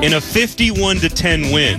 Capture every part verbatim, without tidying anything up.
in a fifty-one to ten win.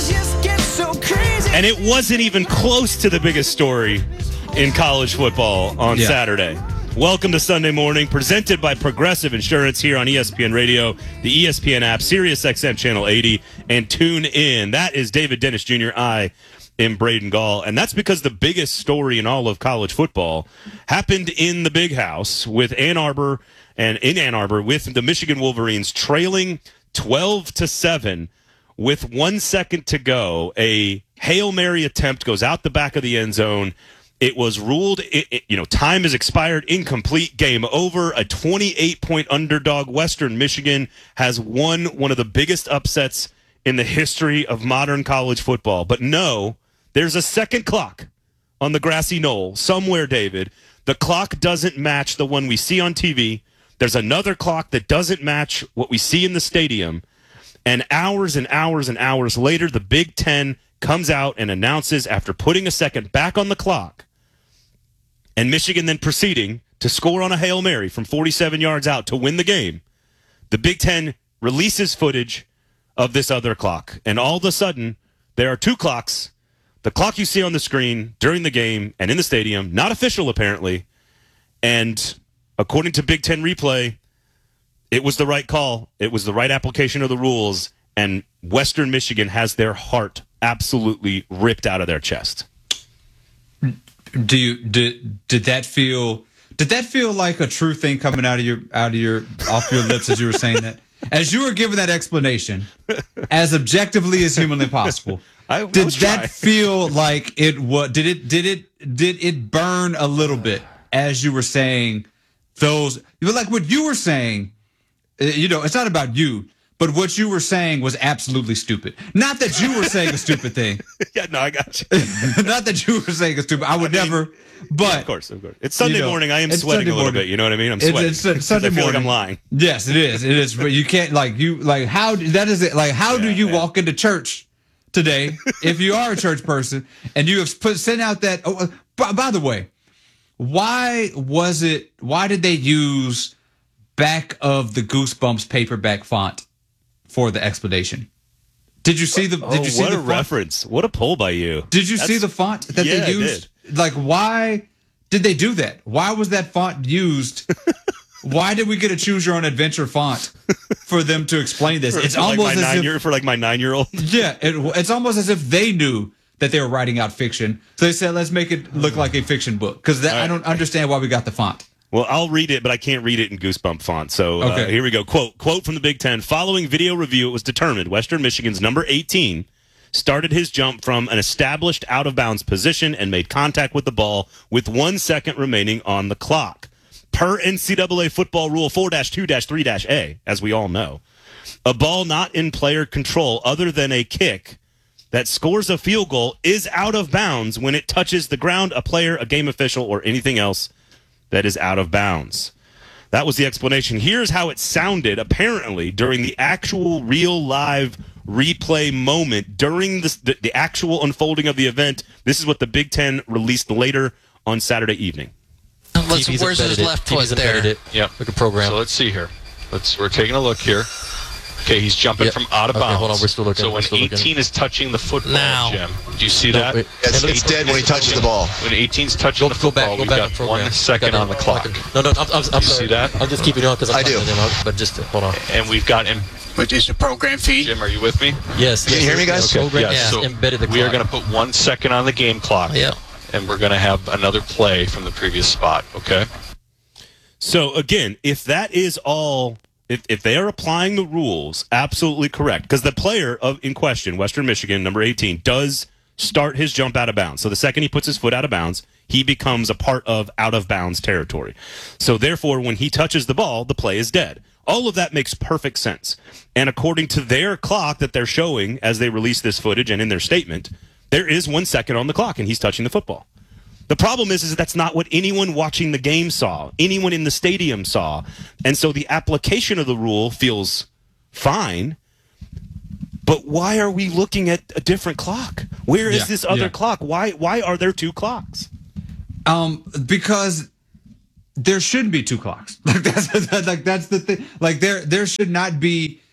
And it wasn't even close to the biggest story in college football on yeah. Saturday. Welcome to Sunday Morning, presented by Progressive Insurance here on E S P N Radio, the E S P N app, Sirius X M Channel eighty, and tune in. That is David Dennis Junior I am Braden Gall, and that's because the biggest story in all of college football happened in the Big House with Ann Arbor and in Ann Arbor with the Michigan Wolverines trailing twelve to seven with one second to go. A Hail Mary attempt goes out the back of the end zone. It was ruled, it, it, you know, time has expired, incomplete, game over. A twenty-eight point underdog, Western Michigan, has won one of the biggest upsets in the history of modern college football. But no, there's a second clock on the grassy knoll somewhere, David. The clock doesn't match the one we see on T V. There's another clock that doesn't match what we see in the stadium. And hours and hours and hours later, the Big Ten comes out and announces, after putting a second back on the clock, and Michigan then proceeding to score on a Hail Mary from forty-seven yards out to win the game, the Big Ten releases footage of this other clock. And all of a sudden, there are two clocks. The clock you see on the screen during the game and in the stadium, not official apparently, and according to Big Ten replay, it was the right call. It was the right application of the rules, and Western Michigan has their heart absolutely ripped out of their chest. Do you did did that feel did that feel like a true thing coming out of your out of your off your lips as you were saying that? As you were giving that explanation, as objectively as humanly possible, I, did I that trying. feel like it was? Did it did it did it burn a little bit as you were saying those? Like what you were saying, you know, it's not about you. But what you were saying was absolutely stupid. Not that you were saying a stupid thing. Yeah, no, I got you. Not that you were saying a stupid. I would I mean, never. But yeah, of course, of course. It's Sunday you know, morning. I am sweating Sunday a little morning. bit. You know what I mean? I'm sweating. It's, it's Sunday I feel morning. like I'm lying. Yes, it is. It is. But you can't like you like how that is it. Like how yeah, do you yeah. walk into church today if you are a church person and you have put sent out that? Oh, by, by the way, why was it? Why did they use back of the Goosebumps paperback font for the explanation? Did you see the? Did oh, you see what the a font? Reference? What a pull by you! Did you That's, see the font that yeah, they used? I did. Like, why did they do that? Why was that font used? Why did we get a choose your own adventure font for them to explain this? For, it's for almost like my as nine if year, for like my nine year old. Yeah, it, it's almost as if they knew that they were writing out fiction, so they said, "Let's make it look like a fiction book." Because right. I don't understand why we got the font. Well, I'll read it, but I can't read it in Goosebump font. So uh, okay. here we go. Quote, quote from the Big Ten. Following video review, it was determined Western Michigan's number eighteen started his jump from an established out-of-bounds position and made contact with the ball with one second remaining on the clock. Per N C double A football rule four dash two dash three dash A, as we all know, a ball not in player control other than a kick that scores a field goal is out of bounds when it touches the ground, a player, a game official, or anything else that is out of bounds. That was the explanation. Here's how it sounded, apparently, during the actual real live replay moment, during the, the, the actual unfolding of the event. This is what the Big Ten released later on Saturday evening. Let's, where's his left foot there? Yeah, like a program. So let's see here. Let's we're taking a look here. Okay, he's jumping yep. from out of okay, bounds. Hold on, we're still looking. So when still eighteen looking. is touching the football, now. Jim, do you see that? No, it, it's, it's dead when he touches the ball. When eighteen's touching go, the football, go back, go we back got one second on the clock. No, no, I'm, I'm, I'm sorry. See that? I'll just keep it on because I do. Out, but just hold on. And we've got him. Which is the program fee. Jim, are you with me? Yes. Can yes, you hear me, guys? Okay. Program, Yeah. yeah, So embedded the clock. we are going to put one second on the game clock. Yeah. And we're going to have another play from the previous spot. Okay. So again, if that is all. If, if they are applying the rules absolutely correct, because the player of in question, Western Michigan, number eighteen, does start his jump out of bounds. So the second he puts his foot out of bounds, he becomes a part of out-of-bounds territory. So therefore, when he touches the ball, the play is dead. All of that makes perfect sense. And according to their clock that they're showing as they release this footage and in their statement, there is one second on the clock, and he's touching the football. The problem is, is that that's not what anyone watching the game saw, anyone in the stadium saw. And so the application of the rule feels fine, but why are we looking at a different clock? Where is yeah, this other yeah. clock? Why why are there two clocks? Um, because there should be two clocks. Like that's like that's the thing. Like there there should not be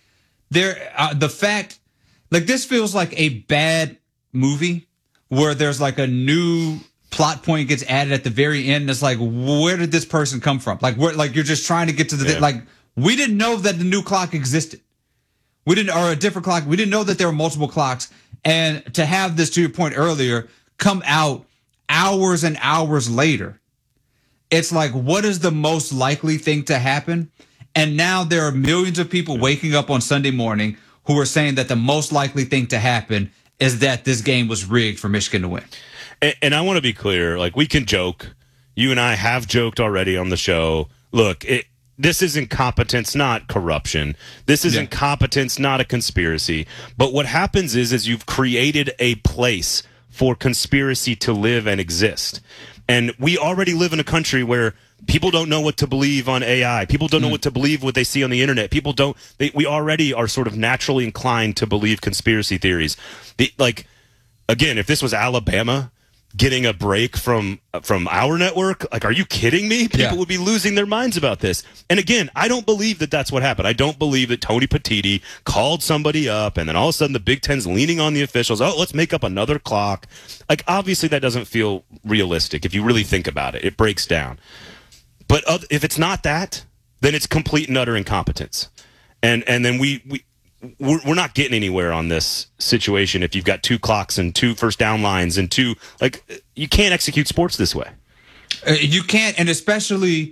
there, uh, the fact, like this feels like a bad movie where there's like a new plot point gets added at the very end. And it's like, where did this person come from? Like, where, like you're just trying to get to the, yeah. like, we didn't know that the new clock existed. We didn't, or a different clock. We didn't know that there were multiple clocks. And to have this, to your point earlier, come out hours and hours later, it's like, what is the most likely thing to happen? And now there are millions of people waking up on Sunday morning who are saying that the most likely thing to happen is that this game was rigged for Michigan to win. And, and I want to be clear, like, we can joke. You and I have joked already on the show. Look, it, this is incompetence, not corruption. This is yeah. incompetence, not a conspiracy. But what happens is, is you've created a place for conspiracy to live and exist. And we already live in a country where people don't know what to believe on A I. People don't know mm. what to believe what they see on the internet. People don't. They, we already are sort of naturally inclined to believe conspiracy theories. The, like, again, if this was Alabama getting a break from from our network, like, are you kidding me? People yeah. would be losing their minds about this. And again, I don't believe that that's what happened. I don't believe that Tony Petitti called somebody up and then all of a sudden the Big Ten's leaning on the officials. Oh, let's make up another clock. Like, obviously that doesn't feel realistic if you really think about it. It breaks down. But if it's not that, then it's complete and utter incompetence. And and then we, we, we're, we're not getting anywhere on this situation if you've got two clocks and two first down lines and two, like, you can't execute sports this way. Uh, you can't, and especially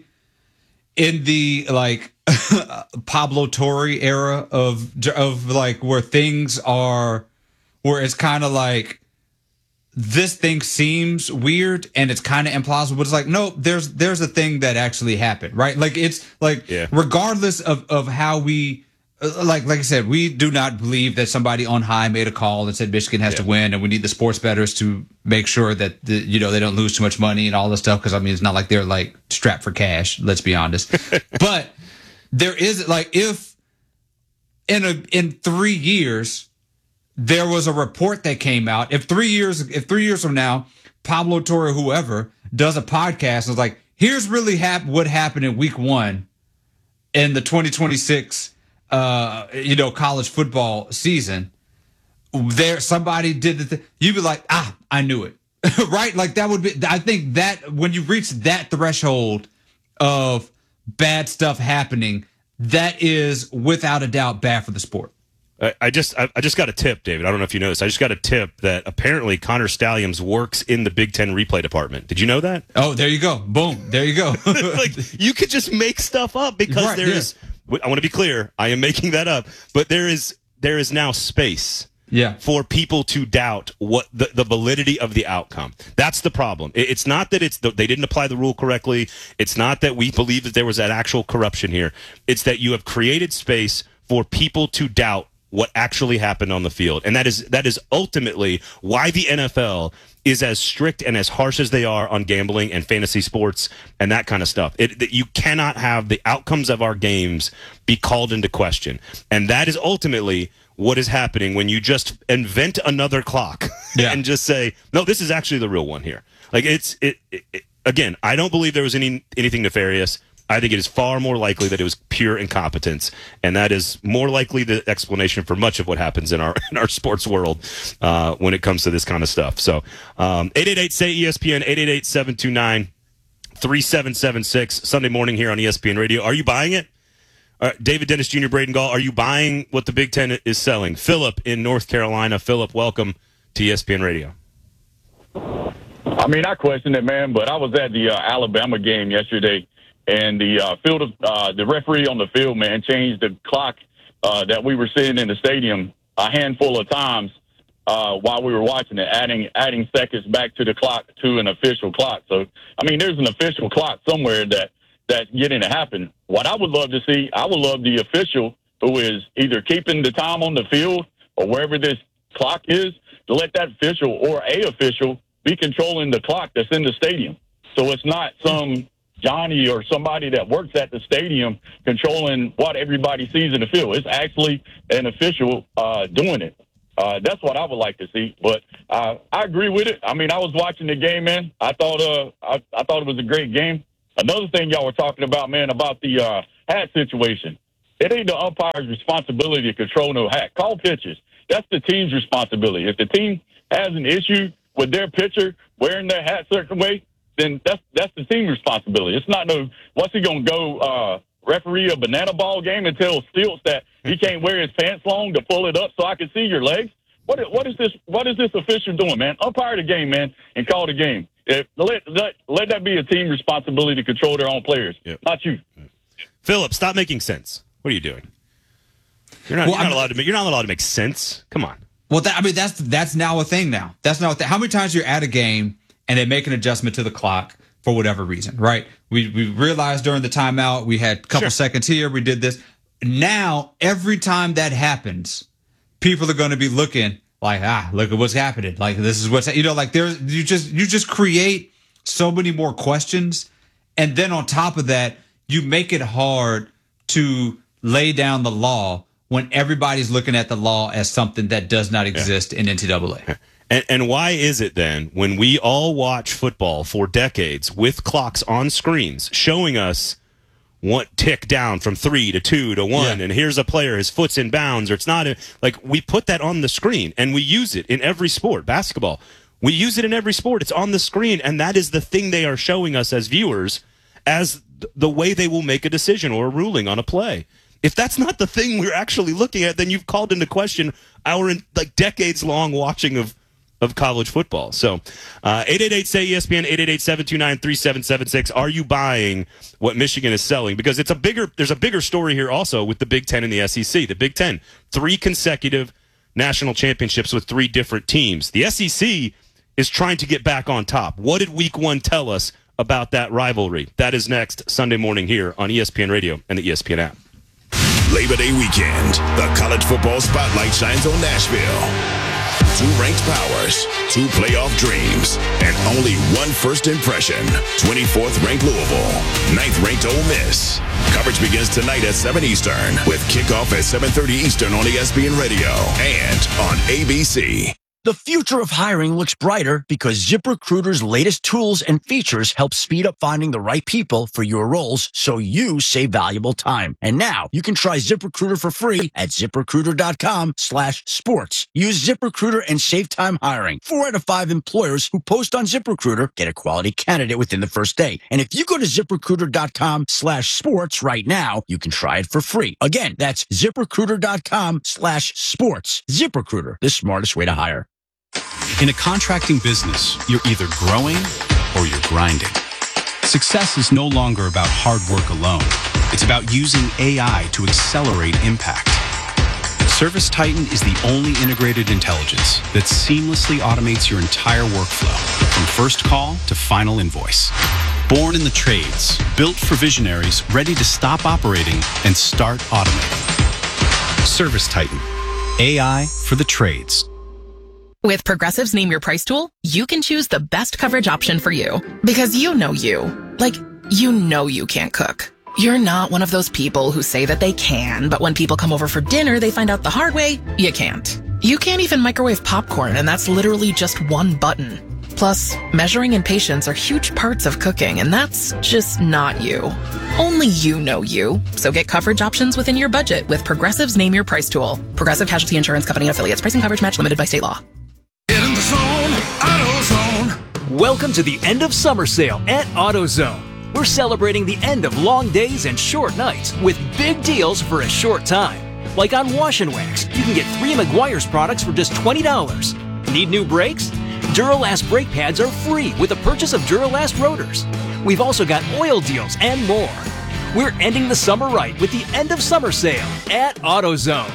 in the, like, Pablo Torre era of, of like, where things are, where it's kind of like, this thing seems weird and it's kind of implausible, but it's like, no, there's there's a thing that actually happened, right? Like, it's like, yeah. regardless of, of how we, like like I said, we do not believe that somebody on high made a call and said Michigan has yeah. to win, and we need the sports bettors to make sure that the, you know, they don't lose too much money and all this stuff, because I mean, it's not like they're like strapped for cash, let's be honest. But there is, like, if in a in three years there was a report that came out, if three years if three years from now Pablo Torre, whoever, does a podcast and is like, here's really hap- what happened in week one in the twenty twenty-six uh, you know, college football season, there somebody did the thing, you'd be like, ah, I knew it. Right? Like, that would be, I think that when you reach that threshold of bad stuff happening, that is without a doubt bad for the sport. I just I just got a tip, David. I don't know if you know this. I just got a tip that apparently Connor Stallions works in the Big Ten replay department. Did you know that? Oh, there you go. Boom. There you go. Like, you could just make stuff up because right, there yeah. is. I want to be clear. I am making that up, but there is there is now space. Yeah. For people to doubt what the, the validity of the outcome. That's the problem. It, it's not that it's the, they didn't apply the rule correctly. It's not that we believe that there was that actual corruption here. It's that you have created space for people to doubt what actually happened on the field. And that is that is ultimately why the N F L is as strict and as harsh as they are on gambling and fantasy sports and that kind of stuff. It, that you cannot have the outcomes of our games be called into question. And that is ultimately what is happening when you just invent another clock yeah. and just say, no, this is actually the real one here. Like, it's it, it, it again, I don't believe there was any anything nefarious. I think it is far more likely that it was pure incompetence, and that is more likely the explanation for much of what happens in our in our sports world uh, when it comes to this kind of stuff. So, um, eight eight eight say E S P N, eight eight eight, seven two nine, three seven seven six, Sunday morning here on E S P N Radio. Are you buying it? Uh, David Dennis Junior, Braden Gall, are you buying what the Big Ten is selling? Philip in North Carolina. Philip, welcome to E S P N Radio. I mean, I question it, man, but I was at the uh, Alabama game yesterday. And the uh, field, of, uh, the referee on the field, man, changed the clock uh, that we were sitting in the stadium a handful of times uh, while we were watching it, adding adding seconds back to the clock to an official clock. So, I mean, there's an official clock somewhere that that's getting to happen. What I would love to see, I would love the official who is either keeping the time on the field or wherever this clock is to let that official or a official be controlling the clock that's in the stadium. So it's not some Johnny or somebody that works at the stadium controlling what everybody sees in the field. It's actually an official uh, doing it. Uh, that's what I would like to see. But uh, I agree with it. I mean, I was watching the game, man. I thought uh, I, I thought it was a great game. Another thing y'all were talking about, man, about the uh, hat situation. It ain't the umpire's responsibility to control no hat. Call pitches. That's the team's responsibility. If the team has an issue with their pitcher wearing their hat a certain way, then that's that's the team's responsibility. It's not no, what's he going to go uh, referee a banana ball game and tell Stilts that he can't wear his pants long to pull it up so I can see your legs? What what is this What is this official doing, man? Umpire the game, man, and call the game. If, let, let, let that be a team responsibility to control their own players, yep. Not you. Philip, stop making sense. What are you doing? You're not, well, you're not allowed to make. You're not allowed to make sense. Come on. Well, that, I mean, that's that's now a thing. Now that's not. How many times you're at a game and they make an adjustment to the clock for whatever reason, right? We we realized during the timeout we had a couple sure. seconds here. We did this. Now every time that happens, people are going to be looking like, ah, look at what's happening. Like this is what's, you know, like there's you just you just create so many more questions, and then on top of that, you make it hard to lay down the law when everybody's looking at the law as something that does not exist yeah. in N C double A. And, and why is it then when we all watch football for decades with clocks on screens showing us what tick down from three to two to one, yeah. and here's a player, his foot's in bounds, or it's not, a, like we put that on the screen and we use it in every sport, basketball. We use it in every sport. It's on the screen, and that is the thing they are showing us as viewers as the way they will make a decision or a ruling on a play. If that's not the thing we're actually looking at, then you've called into question our like decades-long watching of of college football. So, uh, eight eight eight, S A Y, E S P N, eight eight eight, seven two nine, three seven seven six. Are you buying what Michigan is selling? Because it's a bigger, there's a bigger story here also with the Big Ten and the S E C. The Big Ten, three consecutive national championships with three different teams. The S E C is trying to get back on top. What did week one tell us about that rivalry? That is next Sunday morning here on E S P N Radio and the E S P N app. Labor Day weekend, the college football spotlight shines on Nashville. Two ranked powers, two playoff dreams, and only one first impression. twenty-fourth ranked Louisville, ninth ranked Ole Miss. Coverage begins tonight at seven Eastern with kickoff at seven thirty Eastern on E S P N Radio and on A B C. The future of hiring looks brighter because ZipRecruiter's latest tools and features help speed up finding the right people for your roles so you save valuable time. And now you can try ZipRecruiter for free at ZipRecruiter.com slash sports. Use ZipRecruiter and save time hiring. Four out of five employers who post on ZipRecruiter get a quality candidate within the first day. And if you go to ZipRecruiter.com slash sports right now, you can try it for free. Again, that's ZipRecruiter.com slash sports. ZipRecruiter, the smartest way to hire. In a contracting business, you're either growing or you're grinding. Success is no longer about hard work alone. It's about using A I to accelerate impact. ServiceTitan is the only integrated intelligence that seamlessly automates your entire workflow, from first call to final invoice. Born in the trades, built for visionaries ready to stop operating and start automating. ServiceTitan, A I for the trades. With Progressive's Name Your Price tool, you can choose the best coverage option for you. Because you know you. Like, you know you can't cook. You're not one of those people who say that they can, but when people come over for dinner, they find out the hard way, you can't. You can't even microwave popcorn, and that's literally just one button. Plus, measuring and patience are huge parts of cooking, and that's just not you. Only you know you. So get coverage options within your budget with Progressive's Name Your Price tool. Progressive Casualty Insurance Company and Affiliates. Pricing coverage match limited by state law. Get in the zone, AutoZone. Welcome to the end of summer sale at AutoZone. We're celebrating the end of long days and short nights with big deals for a short time. Like on Wash and Wax, you can get three Meguiar's products for just twenty dollars. Need new brakes? Duralast brake pads are free with the purchase of Duralast rotors. We've also got oil deals and more. We're ending the summer right with the end of summer sale at AutoZone.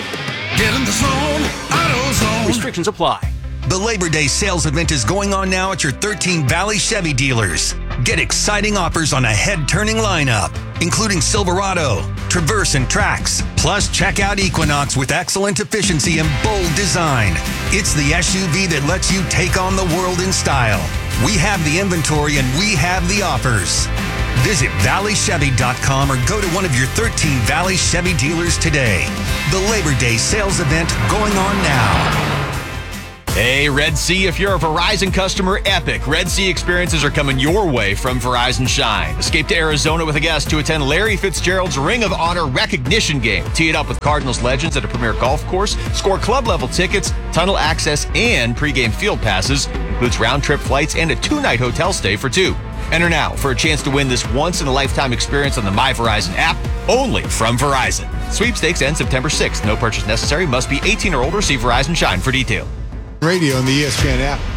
Get in the zone, AutoZone. Restrictions apply. The Labor Day sales event is going on now at your thirteen Valley Chevy dealers. Get exciting offers on a head-turning lineup, including Silverado, Traverse, and Trax. Plus, check out Equinox with excellent efficiency and bold design. It's the S U V that lets you take on the world in style. We have the inventory and we have the offers. Visit valley chevy dot com or go to one of your thirteen Valley Chevy dealers today. The Labor Day sales event going on now. Hey, Red Sea, if you're a Verizon customer, epic Red Sea experiences are coming your way from Verizon Shine. Escape to Arizona with a guest to attend Larry Fitzgerald's Ring of Honor recognition game. Tee it up with Cardinals legends at a premier golf course. Score club-level tickets, tunnel access, and pregame field passes. Includes round-trip flights and a two-night hotel stay for two. Enter now for a chance to win this once-in-a-lifetime experience on the My Verizon app, only from Verizon. Sweepstakes ends September sixth. No purchase necessary. Must be eighteen or older. See Verizon Shine for details. Radio on the E S P N app.